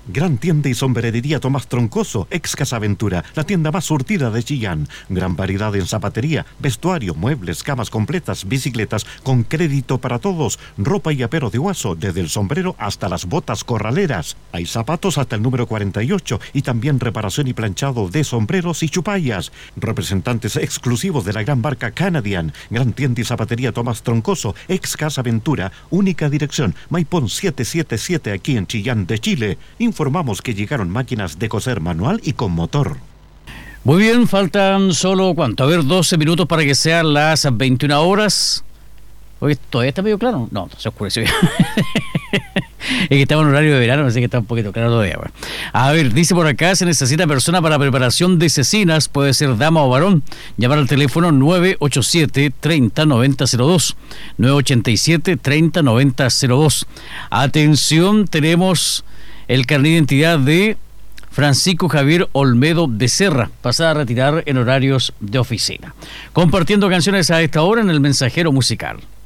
Gran tienda y sombrerería Tomás Troncoso, ex Casa Aventura, la tienda más surtida de Chillán. Gran variedad en zapatería, vestuario, muebles, camas completas, bicicletas, con crédito para todos, ropa y apero de Guaso, desde el sombrero hasta las botas corraleras. Hay zapatos hasta el número 48 y también reparación y planchado de sombreros y chupallas. Representantes exclusivos de la gran marca Canadian. Gran tienda y zapatería Tomás Troncoso, ex Casa Aventura, única dirección, Maipón 777 aquí en Chillán de Chile. Informamos que llegaron máquinas de coser manual y con motor. Muy bien, faltan solo, ¿cuánto? A ver, 12 minutos para que sean las 21 horas. Oye, ¿todavía está medio claro? No, se oscureció. Es que estamos en horario de verano, así que está un poquito claro todavía. Bueno. A ver, dice por acá, se necesita persona para preparación de cecinas, puede ser dama o varón. Llamar al teléfono 987-30-9002. 987-30-9002. Atención, tenemos el carnet de identidad de Francisco Javier Olmedo de Serra, pasada a retirar en horarios de oficina. Compartiendo canciones a esta hora en el Mensajero Musical.